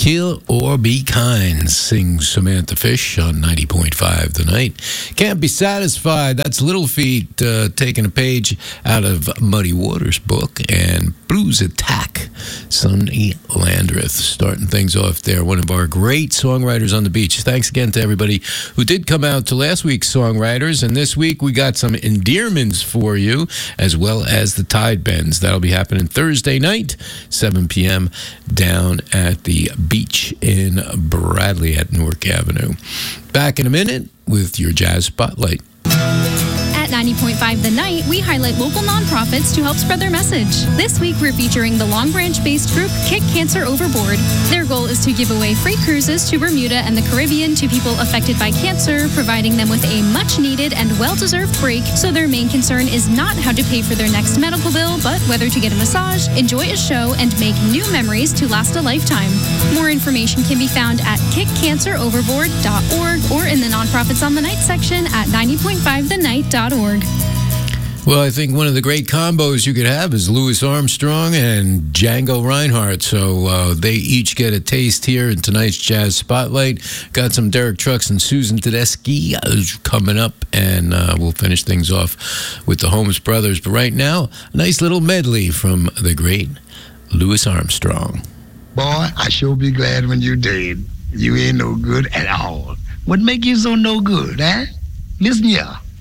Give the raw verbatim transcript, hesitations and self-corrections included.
Kill or Be Kind, sings Samantha Fish on ninety point five The Night. Can't Be Satisfied, that's Little Feat uh, taking a page out of Muddy Waters' book, and Blues Attack, Sonny Landreth, starting things off there. One of our great songwriters on the beach. Thanks again to everybody who did come out to last week's Songwriters, and this week we got some endearments for you, as well as the Tide Bends. That'll be happening Thursday night, seven p.m. down at the beach in Bradley at Newark Avenue. Back in a minute with your Jazz Spotlight. At ninety point five The Night, we highlight local nonprofits to help spread their message. This week, we're featuring the Long Branch-based group Kick Cancer Overboard. Their goal is to give away free cruises to Bermuda and the Caribbean to people affected by cancer, providing them with a much-needed and well-deserved break. So their main concern is not how to pay for their next medical bill, but whether to get a massage, enjoy a show, and make new memories to last a lifetime. More information can be found at kick cancer overboard dot org or in the Nonprofits on the Night section at ninety point five the night dot org. Well, I think one of the great combos you could have is Louis Armstrong and Django Reinhardt. So uh, they each get a taste here in tonight's Jazz Spotlight. Got some Derek Trucks and Susan Tedeschi coming up, and uh, we'll finish things off with the Holmes Brothers. But right now, a nice little medley from the great Louis Armstrong. Boy, I sure be glad when you dead. You ain't no good at all. What make you so no good, huh? Listen here.